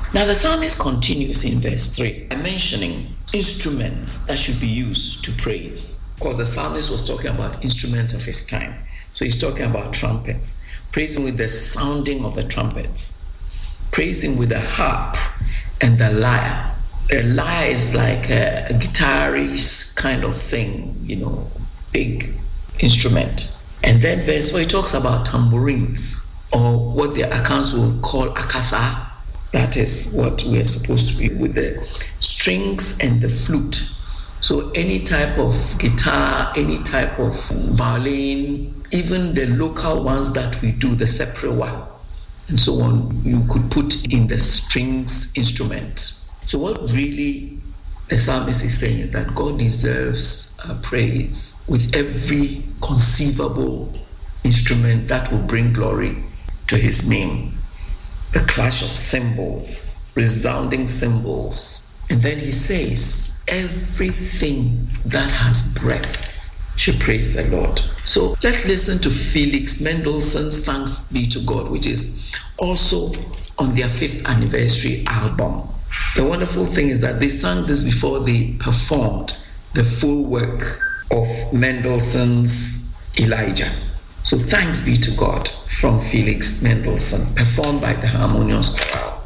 Now the psalmist continues in verse 3 by mentioning instruments that should be used to praise. Of course, the psalmist was talking about instruments of his time. So he's talking about trumpets. Praise him with the sounding of the trumpets. Praise him with the harp and the lyre. A lyre is like a guitarist kind of thing, big instrument. And then verse 4, he talks about tambourines, or what the Akans will call akasa. That is what we are supposed to be with the strings and the flute. So any type of guitar, any type of violin, even the local ones that we do, the seprewa, and so on, you could put in the strings instrument. So what really the psalmist is saying is that God deserves praise with every conceivable instrument that will bring glory to his name. The clash of cymbals, resounding cymbals. And then he says, everything that has breath should praise the Lord. So let's listen to Felix Mendelssohn's Thanks Be to God, which is also on their 5th anniversary album. The wonderful thing is that they sang this before they performed the full work of Mendelssohn's Elijah. So thanks be to God from Felix Mendelssohn, performed by the Harmonious Chorale.